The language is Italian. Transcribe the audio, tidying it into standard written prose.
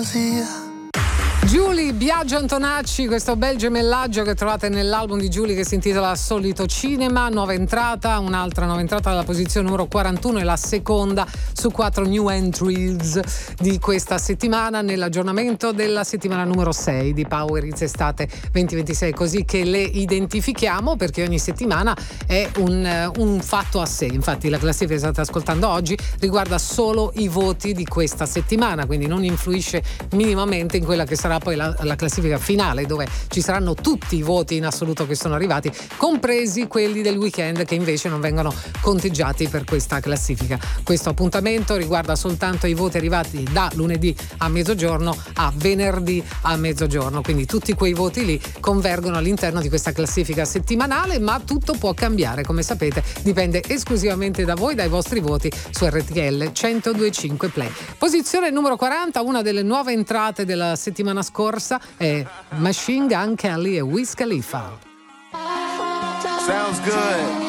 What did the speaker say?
Giulie, Biagio Antonacci, questo bel gemellaggio che trovate nell'album di Giulie che si intitola Solito Cinema, nuova entrata, un'altra nuova entrata alla posizione numero 41 e la seconda su 4 new entries di questa settimana nell'aggiornamento della settimana numero 6 di Power Hits Estate 2026, così che le identifichiamo perché ogni settimana è un fatto a sé. Infatti la classifica che state ascoltando oggi riguarda solo i voti di questa settimana, quindi non influisce minimamente in quella che sarà poi la classifica finale, dove ci saranno tutti i voti in assoluto che sono arrivati, compresi quelli del weekend che invece non vengono conteggiati per questa classifica. Questo appuntamento riguarda soltanto i voti arrivati da lunedì a mezzogiorno a venerdì a mezzogiorno, quindi tutti quei voti lì convergono all'interno di questa classifica settimanale, ma tutto può cambiare, come sapete dipende esclusivamente da voi, dai vostri voti su RTL 102.5 Play. Posizione numero 40, una delle nuove entrate della settimana scorsa è Machine Gun Kelly e Wiz Khalifa. Sounds good.